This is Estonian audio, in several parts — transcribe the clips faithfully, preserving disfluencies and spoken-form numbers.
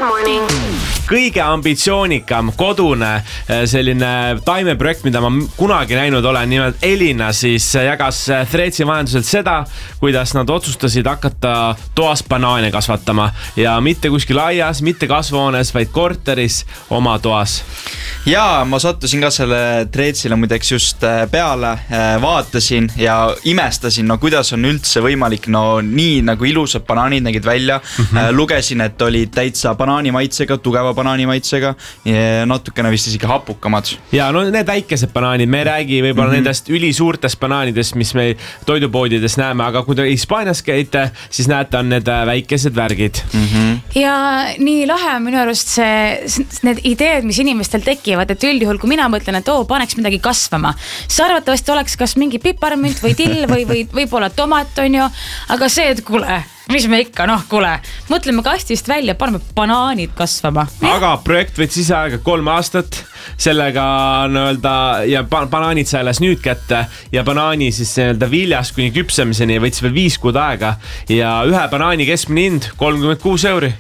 Good morning. Kõige ambitsioonikam kodune selline taimeprojekt, mida ma kunagi näinud olen, nimelt Elina siis jagas Threadsi vahenduselt seda, kuidas nad otsustasid hakata toas banaane kasvatama ja mitte kuskil aias, mitte kasvuhoones, vaid korteris oma toas. Ja ma sattusin ka selle Threadsile muideks just peale, vaatasin ja imestasin, no kuidas on üldse võimalik, no nii nagu ilusad banaanid nägid välja. Mm-hmm. Lugesin, et olid täitsa banaani maitsega, tugeva banaani maitsega, natukene vist isegi hapukamad. Ja no need väikesed banaanid, me ei räägi võib-olla mm-hmm. nendest ülisuurtest banaanidest, mis me toidupoodides näeme, aga kui te Hispaanias käite, siis näete, on need väikesed värgid. Mm-hmm. Ja nii lahe on minu arust see, need ideed, mis inimestel tekivad, et üldjuhul, kui mina mõtlen, et oo, paneks midagi kasvama, siis arvatavasti oleks kas mingi piparmünt või till või, või võib-olla tomat on ju, aga see, et kuule, mis me ikka, noh, kuule, mõtleme kastist välja, paneme banaanid kasvama. Aga projekt võid siis aega kolm aastat, sellega nõelda, ja banaanid sai alles nüüd kätte ja banaani siis nõelda viljas kuni küpsemiseni võtsi veel viis kuud aega ja ühe banaani keskmine hind kolmkümmend kuus euri.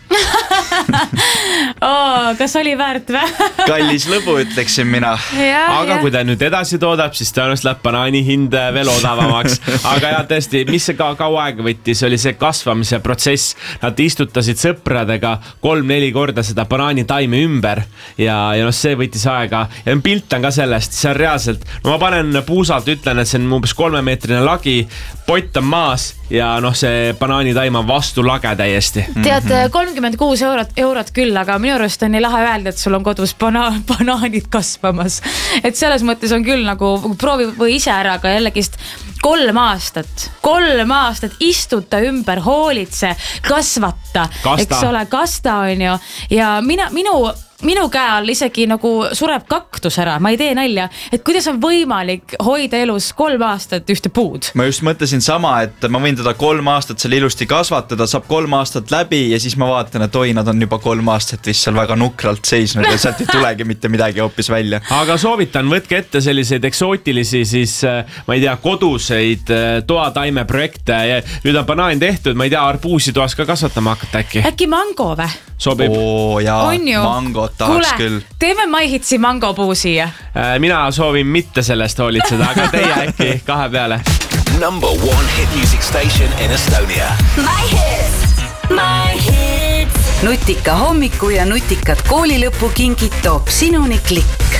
Oh, kas oli väärt vä? Kallis lõbu, ütleksin mina. Ja, aga ja. kui ta nüüd edasi toodab, siis tõenäoliselt läheb banaani hind veel odavamaks. Aga jah, tõesti, mis see ka kaua aega võttis, oli see kasvamise protsess. Nad istutasid sõpradega kolm-neli korda seda banaani taime ümber ja, ja no see võttis aega. Ja pilt on ka sellest, see on reaalselt. No ma panen puusalt, ütlen, et see on umbes kolmemeetrine lagi, pott on maas ja noh, see banaani taim on vastu lage täiesti. Tead, kolmkümmend kuus eurot, eurot küll, aga minu arust on nii lahe öelda, et sul on kodus bana, banaanid kasvamas. Et selles mõttes on küll nagu proovi või ise ära, aga jällegist kolm aastat, kolm aastat istuta ümber, hoolitse, kasvata, kasta. Eks ole, kasta on ju. Ja mina, minu... Minu käe all isegi nagu sureb kaktus ära, ma ei tee nalja, et kuidas on võimalik hoida elus kolm aastat ühte puud. Ma just mõtlesin sama, et ma võin teda kolm aastat seal ilusti kasvatada, saab kolm aastat läbi ja siis ma vaatan, et oi, nad on juba kolm aastat vist seal väga nukralt seisnud ja sealt ei tulegi mitte midagi hoopis välja. Aga soovitan, võtke ette selliseid eksootilisi siis, ma ei tea, koduseid toataime projekte ja nüüd on banaan tehtud, ma ei tea, arbuusi toas ka kasvatama hakata äkki. Äkki mango vä? Sobib. Oo jaa, mangot tahaks küll. Teeme maihitsi mangopuu siia. Mina soovin mitte sellest hoolitseda, aga teie äkki kahe peale. Number one hit music station in Estonia. My hits, my hits. Nutika hommiku ja nutikad koolilõpu kingid toob sinuni Klikk.